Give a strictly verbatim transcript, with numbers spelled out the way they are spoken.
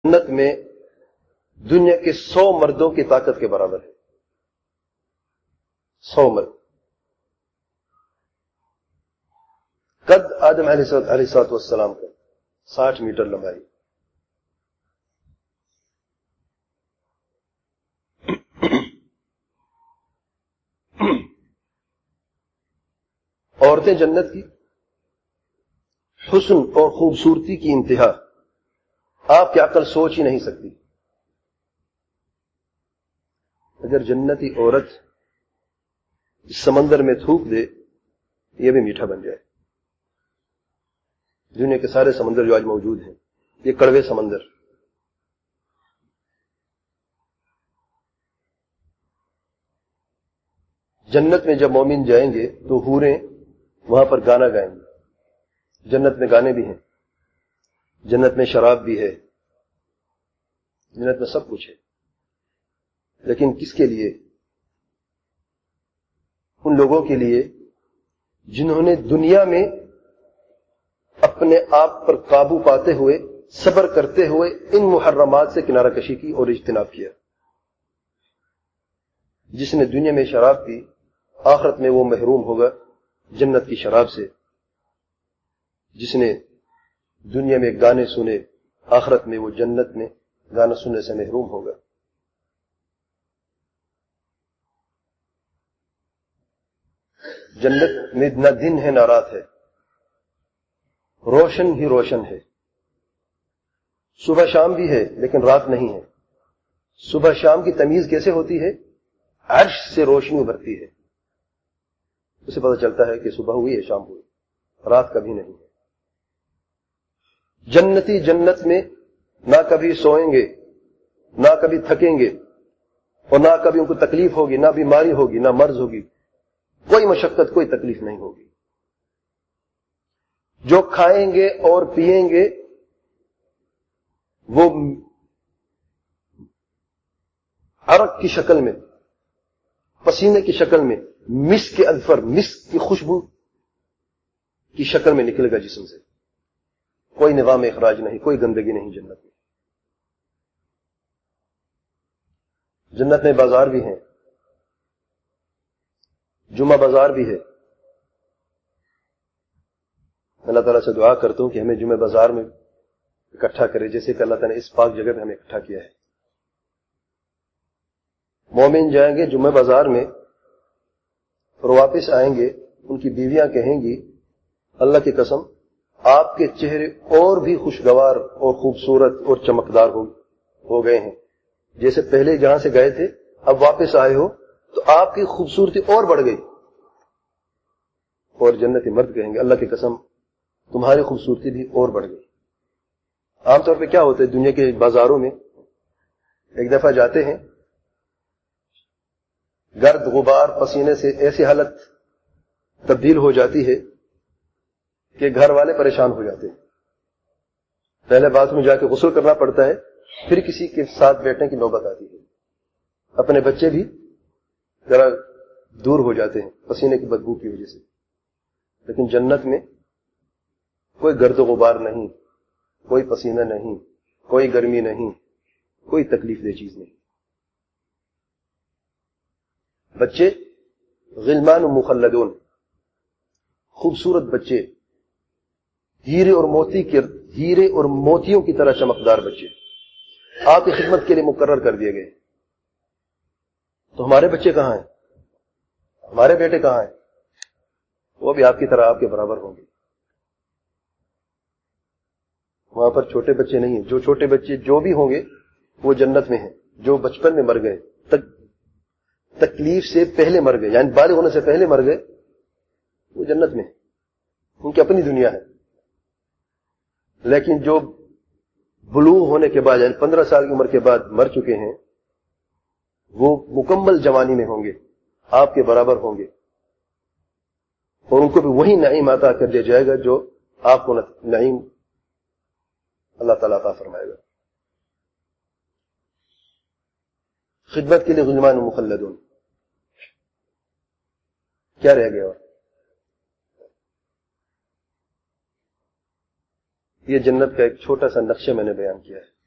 جنت میں دنیا کے سو مردوں کی طاقت کے برابر ہے. سو مرد. قد آدم علیہ السلام کا ساٹھ میٹر لمبائی. عورتیں جنت کی حسن اور خوبصورتی کی انتہا آپ کی عقل سوچ ہی نہیں سکتی. اگر جنتی عورت اس سمندر میں تھوک دے یہ بھی میٹھا بن جائے. دنیا کے سارے سمندر جو آج موجود ہیں یہ کڑوے سمندر. جنت میں جب مومن جائیں گے تو حوریں وہاں پر گانا گائیں گے. جنت میں گانے بھی ہیں, جنت میں شراب بھی ہے, جنت میں سب کچھ ہے. لیکن کس کے لیے؟ ان لوگوں کے لیے جنہوں نے دنیا میں اپنے آپ پر قابو پاتے ہوئے صبر کرتے ہوئے ان محرمات سے کنارہ کشی کی اور اجتناب کیا. جس نے دنیا میں شراب پی آخرت میں وہ محروم ہوگا جنت کی شراب سے. جس نے دنیا میں گانے سنے آخرت میں وہ جنت میں گانا سننے سے محروم ہوگا. جنت میں نہ دن ہے نہ رات ہے, روشن ہی روشن ہے. صبح شام بھی ہے لیکن رات نہیں ہے. صبح شام کی تمیز کیسے ہوتی ہے؟ عرش سے روشنی ابھرتی ہے, اسے پتہ چلتا ہے کہ صبح ہوئی ہے شام ہوئی, رات کبھی نہیں ہے. جنتی جنت میں نہ کبھی سوئیں گے, نہ کبھی تھکیں گے, اور نہ کبھی ان کو تکلیف ہوگی, نہ بیماری ہوگی, نہ مرض ہوگی, کوئی مشقت کوئی تکلیف نہیں ہوگی. جو کھائیں گے اور پیئیں گے وہ عرق کی شکل میں, پسینے کی شکل میں, مسک کے اظفر, مسک کی خوشبو کی شکل میں نکلے گا جسم سے. کوئی نظام اخراج نہیں, کوئی گندگی نہیں جنت میں. جنت میں بازار بھی ہیں, جمعہ بازار بھی ہے. اللہ تعالیٰ سے دعا کرتا ہوں کہ ہمیں جمعہ بازار میں اکٹھا کرے, جیسے کہ اللہ تعالیٰ نے اس پاک جگہ پہ ہمیں اکٹھا کیا ہے. مومن جائیں گے جمعہ بازار میں اور واپس آئیں گے, ان کی بیویاں کہیں گی اللہ کی قسم آپ کے چہرے اور بھی خوشگوار اور خوبصورت اور چمکدار ہو ہو گئے ہیں. جیسے پہلے جہاں سے گئے تھے اب واپس آئے ہو تو آپ کی خوبصورتی اور بڑھ گئی. اور جنتی مرد کہیں گے اللہ کی قسم تمہاری خوبصورتی بھی اور بڑھ گئی. عام طور پہ کیا ہوتا ہے دنیا کے بازاروں میں, ایک دفعہ جاتے ہیں گرد غبار پسینے سے ایسی حالت تبدیل ہو جاتی ہے کہ گھر والے پریشان ہو جاتے ہیں. پہلے باتھ میں جا کے غسل کرنا پڑتا ہے, پھر کسی کے ساتھ بیٹھنے کی نوبت آتی ہے. اپنے بچے بھی ذرا دور ہو جاتے ہیں پسینے کی بدبو کی وجہ سے. لیکن جنت میں کوئی گرد و غبار نہیں, کوئی پسینہ نہیں, کوئی گرمی نہیں, کوئی تکلیف دہ چیز نہیں. بچے غلمان مخلدون, خوبصورت بچے, ہیرے اور موتی کے ہیرے اور موتیوں کی طرح چمکدار بچے آپ کی خدمت کے لیے مقرر کر دیے گئے. تو ہمارے بچے کہاں ہیں؟ ہمارے بیٹے کہاں ہیں؟ وہ بھی آپ کی طرح آپ کے برابر ہوں گے. وہاں پر چھوٹے بچے نہیں ہیں. جو چھوٹے بچے جو بھی ہوں گے وہ جنت میں ہیں. جو بچپن میں مر گئے, تک تکلیف سے پہلے مر گئے, یعنی بالغ ہونے سے پہلے مر گئے, وہ جنت میں ہیں, ان کی اپنی دنیا ہے. لیکن جو بلوغ ہونے کے بعد یعنی پندرہ سال کی عمر کے بعد مر چکے ہیں وہ مکمل جوانی میں ہوں گے, آپ کے برابر ہوں گے, اور ان کو بھی وہی نعیم عطا کر دیا جائے گا جو آپ کو نعیم اللہ تعالیٰ عطا فرمائے گا. خدمت کے لیے غلمان مخلدون کیا رہ گیا؟ اور یہ جنت کا ایک چھوٹا سا نقشہ میں نے بیان کیا ہے.